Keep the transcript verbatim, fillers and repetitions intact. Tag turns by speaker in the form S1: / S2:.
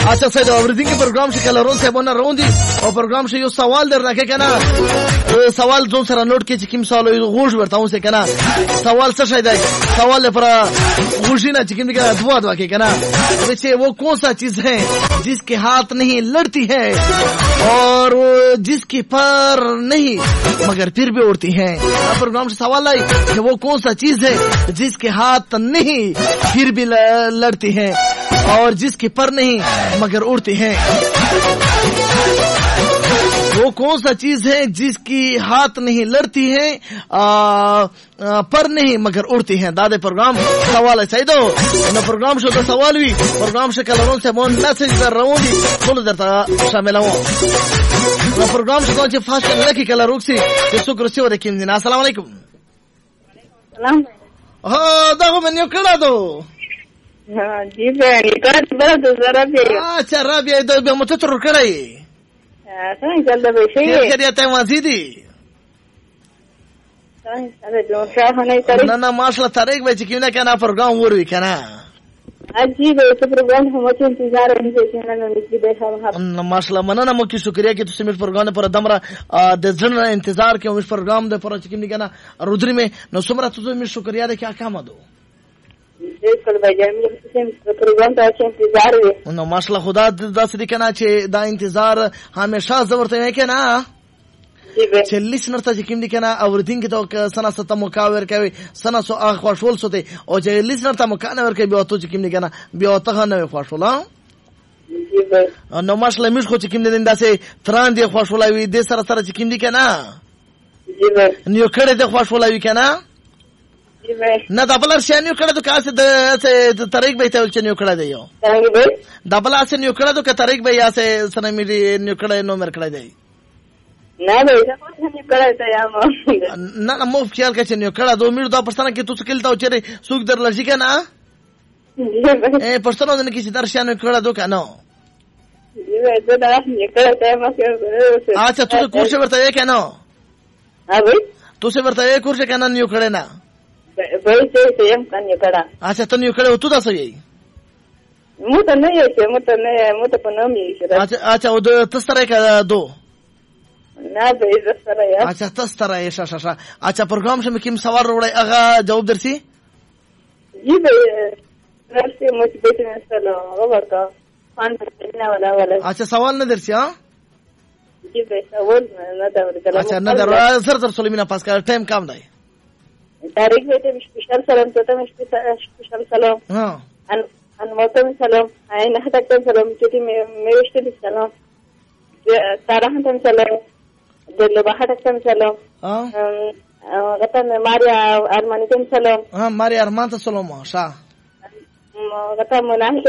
S1: اچھا سید اوریدنګ پروګرام چې کله رون صاحبونه روان دي او پروګرام شي یو سوال درنه کنه سوال ځون سره نوٹ کې چې کوم سوال غوښ ورته اوسه کنه سوال څه شي دی سوال پر غوښینه چې کوم کې دوا دوا کې کنه چې वो कौन सा चीज है जिसके हाथ नहीं लड़ती है और जिसकी पर नहीं मगर फिर भी उड़ती है। प्रोग्राम से सवाल आई कि वो कौन सा चीज है जिसके हाथ नहीं फिर भी लड़ती है और जिसकी पर नहीं मगर उड़ती है। वो कौन सा चीज है जिसकी हाथ नहीं लड़ती है आ, आ, पर नहीं मगर उड़ती है। दादे प्रोग्राम सवाल है सही दो ना प्रोग्राम शो तो सवाल भी प्रोग्राम से कलरों से मोन मैसेज कर रहा हूँ बोलो दरता शामिल हूँ ना प्रोग्राम से कौन सी फास्ट लकी कलरों से शुक्र से और किम दिन अस्सलाम वालेकुम हाँ देखो मैंने कड़ा दो
S2: हाँ जी बहन कर बड़ा तो जरा भी
S1: अच्छा राबिया दो बे मुझे तो रुकड़ा ही
S2: څنګه چل دی شي
S1: خیریت ته وازیدي
S2: څنګه جو شاهنه تاریخ
S1: نه نه ماشاءالله تاریخ به چې کینه کنه پروګرام وروي کنه
S2: اجي به څه پروګرام هم چې انتظار هم چې نه نه دې به هم
S1: ماشاءالله مننه مو کی شکریا چې تاسو مې پروګرام پر دمره د ځن انتظار کې مې پروګرام د پر چې کینه کنه رودري مې نو سمره تاسو مې شکریا ده کې احکام دو
S2: کل بجای مې پروګرام ته چې انتظار وي
S1: نو ماشاءالله خدا داسې دي کنه چې دا انتظار همیشه زورته وي کنه چې لیسنر ته چې کوم دي کنه اوریدونکو ته سنا ست مکاور کوي سنا سو اخ خوشول سوته او چې لیسنر ته مکانور کوي بیا ته چې کوم دي کنه بیا ته نه خوشول نو ماشاءالله مش خو چې کوم دي انداسه تران دي خوشولوي د سره سره چې کوم دي کنه نو کړه د خوشولوي کنه نه دبلر شانیو کړه د کاسه د طریق به ته چنیو کړه دی یو دبل اسه نیو کړه د طریق به یا سه سره مې نیو کړه نو مر کړه دی
S2: نه به څه نیو کړه ته یا مو
S1: نه نه مو خیال کې چنیو کړه دو میر دا پرسنه کې تو سکل تا چره سوق در لږی کنه اے پرسنه د کې در شانیو کړه دو کنه
S2: دی دا نیو کړه ته ما کې
S1: اچھا تو کورس ورته یې کنه
S2: ها بھائی
S1: تو څه ورته یې کورس کنه نیو کړه نه
S2: بھائی څه یم کنه کړه
S1: اچھا ته نیو کړه تو دا څه یې
S2: مو ته نه یې مو ته نه مو ته په نوم یې
S1: اچھا اچھا او د تستره کا دو
S2: نه به ز سره یا
S1: اچھا تستره یې شاشه شاشه اچھا پروګرام شمه کوم سوال وروړی هغه جواب درسي
S2: جی به درسي مو چې به مثلا ورته فان نه ولا ولا
S1: اچھا سوال نه درسي ها
S2: جی به سوال نه دا ورته
S1: اچھا نه در سر سر سلیمینا پاس کا ټایم کم دی
S2: تاریخ به ته سپیشل سلام ته ته سپیشل سلام
S1: ها
S2: ان ان موتم سلام عین حتکم سلام چې مې وشته سلام تارهن سلام دل بحرکم سلام ها غتن ماریا ارمانکم سلام
S1: ها ماریا ارمان ته سلام شاه
S2: غتن مناهی